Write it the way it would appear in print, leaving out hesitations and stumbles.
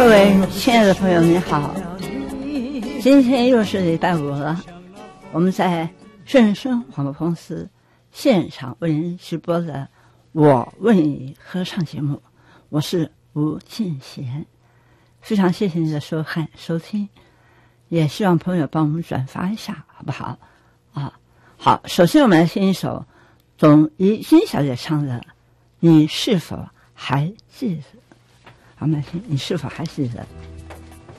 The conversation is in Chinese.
各位亲爱的朋友，你好！今天又是礼拜五了，我们在顺声广播公司现场为您直播的《我为你合唱》节目，我是吴庆贤，非常谢谢你的收看收听，也希望朋友帮我们转发一下，好不好？好，首先我们来听一首董怡君小姐唱的《你是否还记得》。好，我们来听《你是否还记得》。